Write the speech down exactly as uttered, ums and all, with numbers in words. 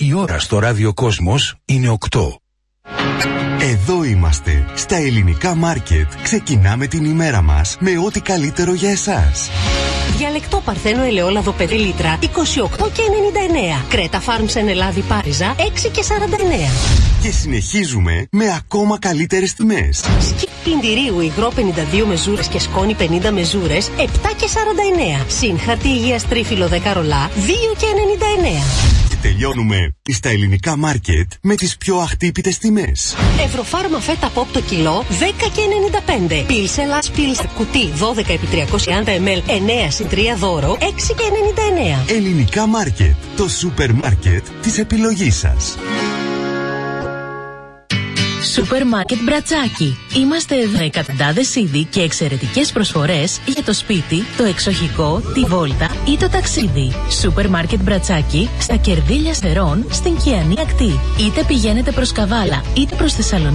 Η ώρα στο Ράδιο Κόσμος είναι οκτώ. Εδώ είμαστε, στα Ελληνικά Μάρκετ. Ξεκινάμε την ημέρα μας με ό,τι καλύτερο για εσάς. Διαλεκτό Παρθένο ελαιόλαδο πέντε λίτρα, είκοσι οκτώ και ενενήντα εννέα. Κρέτα Φάρμς εν Ελλάδη Πάριζα, έξι και σαράντα εννέα. Και συνεχίζουμε με ακόμα καλύτερες τιμές. Σκι πλυντηρίου υγρό πενήντα δύο μεζούρες και σκόνη πενήντα μεζούρες, επτά και σαράντα εννέα. Συν χαρτί υγείας τρίφυλλο δέκα ρολά, δύο και ενενήντα εννέα. Και τελειώνουμε στα Ελληνικά Μάρκετ με τις πιο αχτύπητες τιμές. Ευρωφάρμα φέτα πόπ το κιλό, δέκα και ενενήντα πέντε. Πίλσελας Πίλς κουτί δώδεκα επί τριακόσια μιλιλίτρα, εννέα συν τρία δώρο, έξι και ενενήντα εννέα. Ελληνικά Μάρκετ, το σούπερ μάρκετ της επιλογής σας. Σούπερ Μάρκετ Μπρατσάκι. Είμαστε εδώ με εκατοντάδες είδη και εξαιρετικές προσφορές για το σπίτι, το εξοχικό, τη βόλτα ή το ταξίδι. Σούπερ Μάρκετ Μπρατσάκι στα Κερδίλια Στερών στην Κιανή Ακτή. Είτε πηγαίνετε προς Καβάλα είτε προς Θεσσαλονίκη.